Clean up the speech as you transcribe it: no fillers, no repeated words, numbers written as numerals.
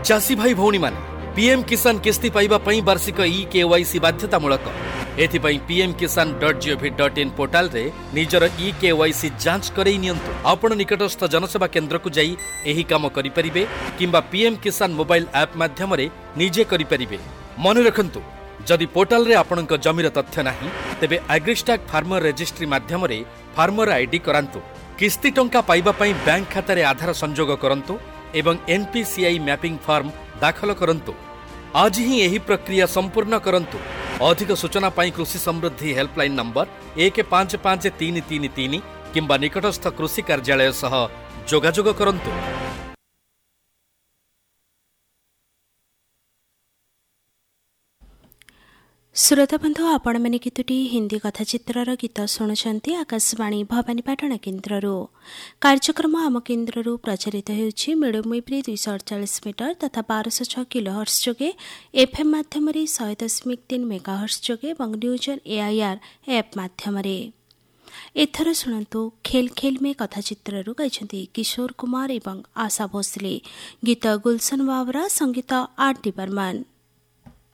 चासी भाई भौणी माने पीएम किसान किस्ती पाइबा पई वार्षिक ई-केवाईसी बाध्यतामूलक। एथिपाई pmkisan.gov.in पोर्टाल रे निजर ई-केवाईसी जांच करई नियंतु। आपण निकटस्थ जनसेवा केंद्र को जाई एही काम करि परिबे किंबा पीएम किसान मोबाइल ऐप माध्यम रे निजे करि परिबे। मन रखंतु, जदि पोर्टाल रे आपणक जमीर तथ्य नाही तेबे एग्रीस्टैक फार्मर रजिस्ट्री माध्यम रे फार्मर आईडी करांतु। किस्ती टंका पाइबा पई बैंक खाता रे आधार संजोग करंतु एवं एनपीसीआई मैपिंग फॉर्म दाखल करंतु। आज ही एही प्रक्रिया संपूर्ण करंतु। अधिक सूचना पाई कृषि समृद्धि हेल्पलाइन नंबर 155333 किंबा निकटस्थ कृषि कार्यालय सह जोगाजोग करंतु। श्रोता बंधु, आपण मैंने कितुटी हिंदी कथाचित्रर गीत शुणुंट आकाशवाणी भवानीपाटण केन्द्ररू। कार्यक्रम आम केन्द्ररू प्रचारित होउछि मीडियम वेव 248 मीटर तथा 1206 किलोहर्ट्ज जोगे, एफएम माध्यम 100.3 मेगाहर्ट्ज जोगे और न्यूज ऑन एआईआर ऐप माध्यम। एथर शुणु खेल खेल में कथाचित्ररू गाइछन्ति किशोर कुमार एवं आशा भोसले। गीत गुलशन बावरा, संगीत आर डी बर्मन।